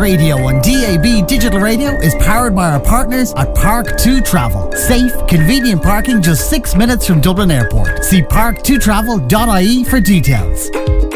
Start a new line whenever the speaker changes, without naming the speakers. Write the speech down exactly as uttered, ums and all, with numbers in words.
Radio on D A B Digital Radio is powered by our partners at Park two Travel. Safe, convenient parking just six minutes from Dublin Airport. See park two travel dot I E for details.